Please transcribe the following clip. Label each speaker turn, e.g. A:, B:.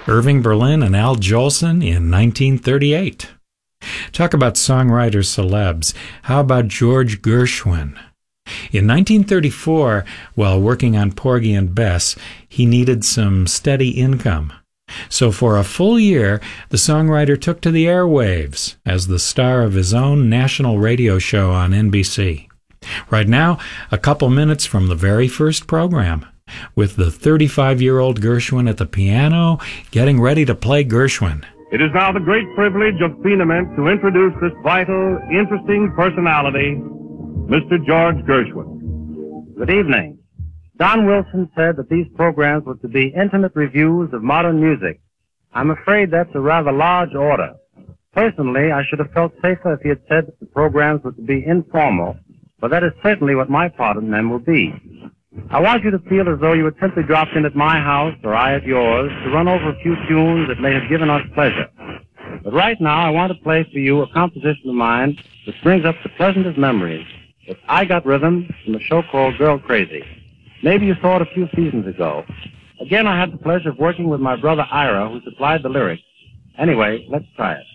A: Irving Berlin and Al Jolson in 1938. Talk about songwriter celebs. How about George Gershwin? In 1934, while working on Porgy and Bess, he needed some steady income. So for a full year, the songwriter took to the airwaves as the star of his own national radio show on NBC. Right now, a couple minutes from the very first program, with the 35-year-old Gershwin at the piano, getting ready to play Gershwin.
B: It is now the great privilege of Phenoment to introduce this vital, interesting personality, Mr. George Gershwin.
C: Good evening. Don Wilson said that these programs were to be intimate reviews of modern music. I'm afraid that's a rather large order. Personally, I should have felt safer if he had said that the programs were to be informal, but that is certainly what my part in them will be. I want you to feel as though you had simply dropped in at my house or I at yours to run over a few tunes that may have given us pleasure. But right now, I want to play for you a composition of mine that brings up the pleasantest memories. It's I Got Rhythm from a show called Girl Crazy. Maybe you saw it a few seasons ago. Again, I had the pleasure of working with my brother Ira, who supplied the lyrics. Anyway, let's try it.